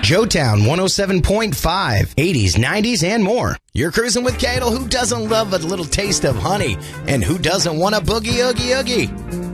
Joetown 107.5, 80s, 90s, and more. You're cruising with Cadle. Who doesn't love a little taste of honey? And who doesn't want a boogie oogie oogie?